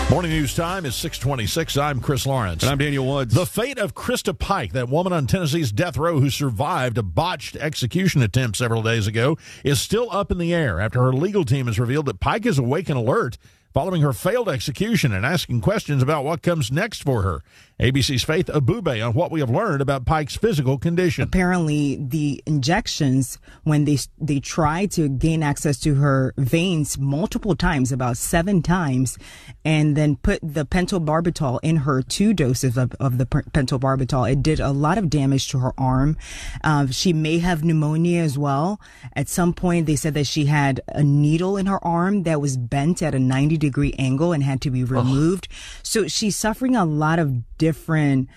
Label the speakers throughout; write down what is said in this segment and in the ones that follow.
Speaker 1: Morning news time is 6:26. I'm Chris Lawrence.
Speaker 2: And I'm Daniel Woods.
Speaker 1: The fate of Krista Pike, that woman on Tennessee's death row who survived a botched execution attempt several days ago, is still up in the air after her legal team has revealed that Pike is awake and alert following her failed execution and asking questions about what comes next for her. ABC's Faith Abube on what we have learned about Pike's physical condition.
Speaker 3: Apparently, the injections, when they tried to gain access to her veins multiple times, about 7 times, and then put the pentobarbital in her 2 doses of the pentobarbital, it did a lot of damage to her arm. She may have pneumonia as well. At some point, they said that she had a needle in her arm that was bent at a 90-degree angle and had to be removed. So she's suffering a lot of different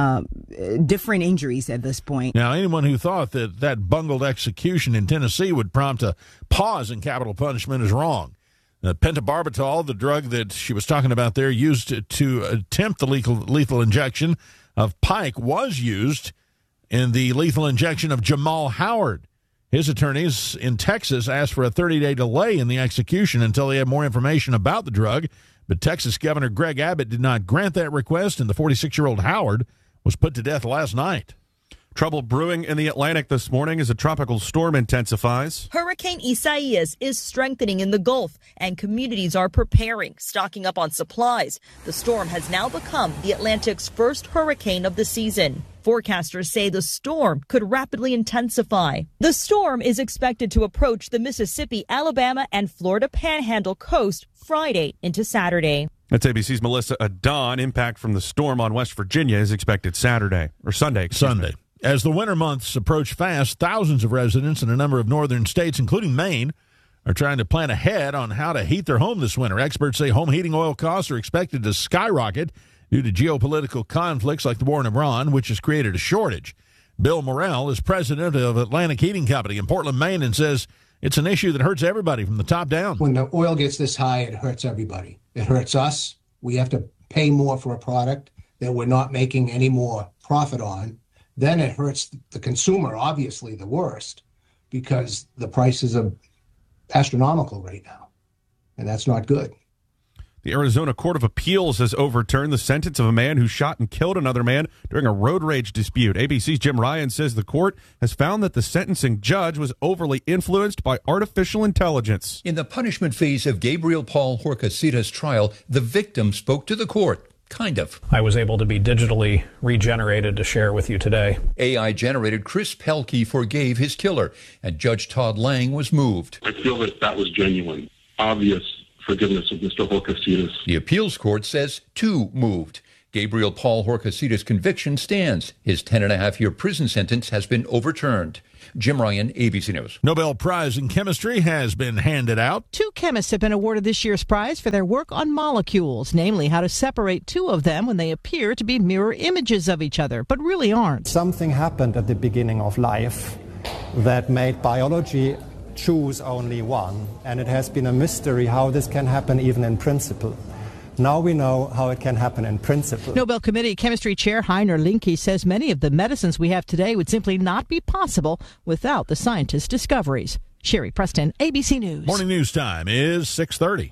Speaker 3: injuries at this point.
Speaker 1: Now, anyone who thought that bungled execution in Tennessee would prompt a pause in capital punishment is wrong. Pentobarbital, the drug that she was talking about there, used to attempt the lethal injection of Pike, was used in the lethal injection of Jamal Howard. His attorneys in Texas asked for a 30-day delay in the execution until they had more information about the drug, but Texas Governor Greg Abbott did not grant that request, and the 46-year-old Howard was put to death last night.
Speaker 2: Trouble brewing in the Atlantic this morning as a tropical storm intensifies.
Speaker 4: Hurricane Isaias is strengthening in the Gulf, and communities are preparing, stocking up on supplies. The storm has now become the Atlantic's first hurricane of the season. Forecasters say the storm could rapidly intensify. The storm is expected to approach the Mississippi, Alabama, and Florida Panhandle coast Friday into Saturday.
Speaker 2: That's ABC's Melissa Adon. Impact from the storm on West Virginia is expected Sunday.
Speaker 1: As the winter months approach fast, thousands of residents in a number of northern states, including Maine, are trying to plan ahead on how to heat their home this winter. Experts say home heating oil costs are expected to skyrocket due to geopolitical conflicts like the war in Iran, which has created a shortage. Bill Morrell is president of Atlantic Heating Company in Portland, Maine, and says it's an issue that hurts everybody from the top down.
Speaker 5: When the oil gets this high, it hurts everybody. It hurts us. We have to pay more for a product that we're not making any more profit on. Then it hurts the consumer, obviously the worst, because the prices are astronomical right now, and that's not good.
Speaker 2: The Arizona Court of Appeals has overturned the sentence of a man who shot and killed another man during a road rage dispute. ABC's Jim Ryan says the court has found that the sentencing judge was overly influenced by artificial intelligence.
Speaker 6: In the punishment phase of Gabriel Paul Horcasitas' trial, the victim spoke to the court. Kind of.
Speaker 7: I was able to be digitally regenerated to share with you today.
Speaker 6: AI-generated Chris Pelkey forgave his killer, and Judge Todd Lang was moved.
Speaker 8: I feel that was genuine, obvious forgiveness of Mr. Horcasitas.
Speaker 6: The appeals court says 2 moved. Gabriel Paul Horcasitas' conviction stands. His 10.5-year prison sentence has been overturned. Jim Ryan, ABC News.
Speaker 1: Nobel Prize in Chemistry has been handed out.
Speaker 9: 2 chemists have been awarded this year's prize for their work on molecules, namely how to separate 2 of them when they appear to be mirror images of each other, but really aren't.
Speaker 10: Something happened at the beginning of life that made biology choose only one, and it has been a mystery how this can happen even in principle. Now we know how it can happen in principle.
Speaker 9: Nobel Committee Chemistry Chair Heiner Linke says many of the medicines we have today would simply not be possible without the scientists' discoveries. Sherry Preston, ABC News.
Speaker 1: Morning news time is 6:30.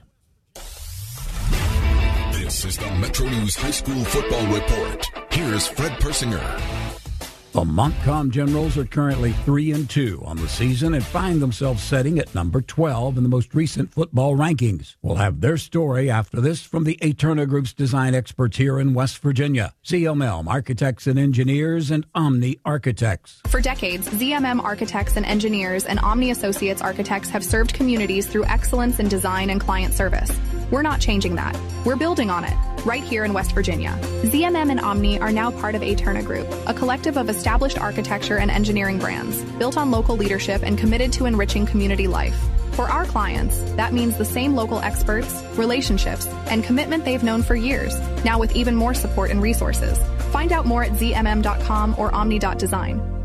Speaker 11: This is the Metro News High School Football Report. Here's Fred Persinger.
Speaker 12: The Montcalm Generals are currently 3-2 on the season and find themselves sitting at number 12 in the most recent football rankings. We'll have their story after this from the Aeterna Group's design experts here in West Virginia. ZMM Architects and Engineers and Omni Architects.
Speaker 13: For decades, ZMM Architects and Engineers and Omni Associates Architects have served communities through excellence in design and client service. We're not changing that. We're building on it, right here in West Virginia. ZMM and Omni are now part of Aeterna Group, a collective of established architecture and engineering brands, built on local leadership and committed to enriching community life. For our clients, that means the same local experts, relationships, and commitment they've known for years, now with even more support and resources. Find out more at zmm.com or omni.design.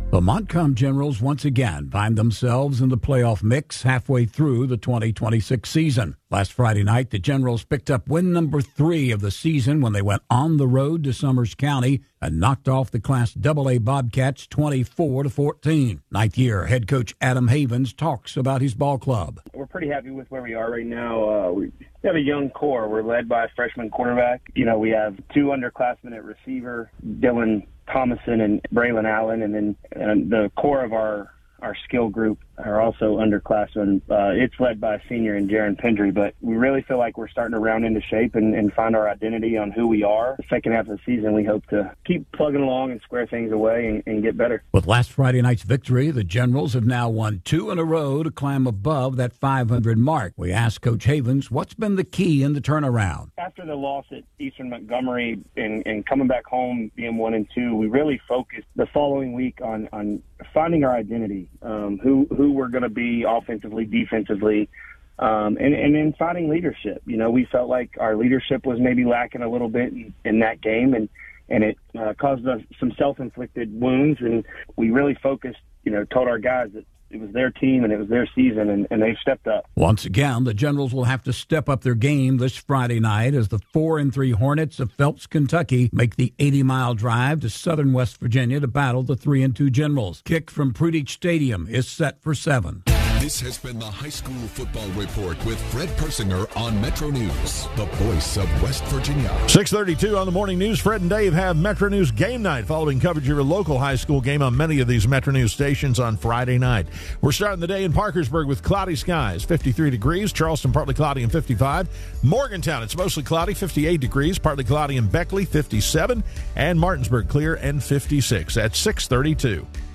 Speaker 12: The Montcalm Generals once again find themselves in the playoff mix halfway through the 2026 season. Last Friday night, the Generals picked up win number 3 of the season when they went on the road to Summers County and knocked off the Class AA Bobcats 24-14. Ninth-year head coach Adam Havens talks about his ball club.
Speaker 14: We're pretty happy with where we are right now. We have a young core. We're led by a freshman quarterback. We have 2 underclassmen at receiver, Dylan Thomason and Braylon Allen, and then the core of our skill group are also underclassmen. It's led by a senior in Jaron Pendry, but we really feel like we're starting to round into shape and find our identity on who we are. The second half of the season, we hope to keep plugging along and square things away and get better.
Speaker 12: With last Friday night's victory, the Generals have now won 2 in a row to climb above that 500 mark. We asked Coach Havens what's been the key in the turnaround.
Speaker 14: After the loss at Eastern Montgomery and coming back home being 1-2, we really focused the following week on finding our identity, who we're going to be offensively, defensively, and then finding leadership. We felt like our leadership was maybe lacking a little bit in that game, and it caused us some self-inflicted wounds, and we really focused, told our guys that it was their team and it was their season, and they've stepped up.
Speaker 12: Once again, the Generals will have to step up their game this Friday night as the 4-3 Hornets of Phelps, Kentucky make the 80-mile drive to southern West Virginia to battle the 3-2 Generals. Kick from Prudich Stadium is set for 7.
Speaker 11: This has been the High School Football Report with Fred Persinger on Metro News, the voice of West Virginia.
Speaker 1: 6:32 on the morning news. Fred and Dave have Metro News Game Night following coverage of your local high school game on many of these Metro News stations on Friday night. We're starting the day in Parkersburg with cloudy skies, 53 degrees. Charleston, partly cloudy and 55. Morgantown, it's mostly cloudy, 58 degrees. Partly cloudy in Beckley, 57. And Martinsburg, clear and 56 at 6:32.